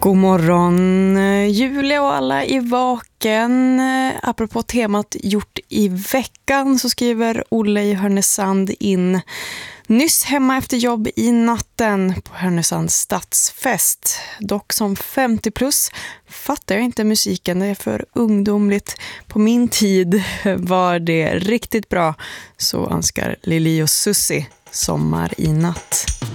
God morgon Julia och alla i vaken. Apropå temat gjort i veckan så skriver Olle i Härnösand in: nyss hemma efter jobb i natten på Härnösands stadsfest. Dock som 50 plus fattar jag inte musiken, det är för ungdomligt. På min tid var det riktigt bra. Så önskar Lili och Susie sommar i natt.